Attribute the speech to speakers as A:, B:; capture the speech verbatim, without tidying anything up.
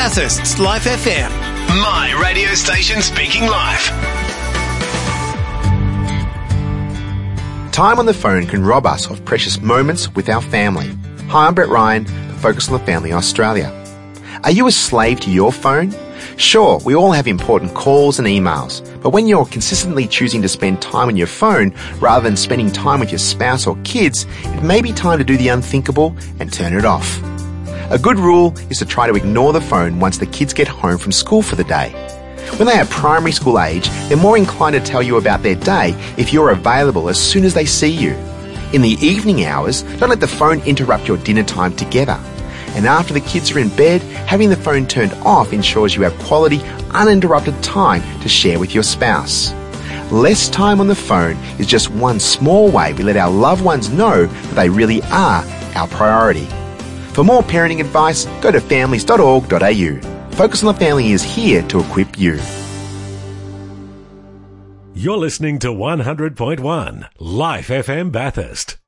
A: Bathurst's Life F M. My radio station speaking live.
B: Time on the phone can rob us of precious moments with our family. Hi, I'm Brett Ryan for Focus on the Family Australia. Are you a slave to your phone? Sure, we all have important calls and emails, but when you're consistently choosing to spend time on your phone rather than spending time with your spouse or kids, it may be time to do the unthinkable and turn it off. A good rule is to try to ignore the phone once the kids get home from school for the day. When they are primary school age, they're more inclined to tell you about their day if you're available as soon as they see you. In the evening hours, don't let the phone interrupt your dinner time together. And after the kids are in bed, having the phone turned off ensures you have quality, uninterrupted time to share with your spouse. Less time on the phone is just one small way we let our loved ones know that they really are our priority. For more parenting advice, go to families dot org dot a u. Focus on the Family is here to equip you.
C: You're listening to one hundred point one Life F M Bathurst.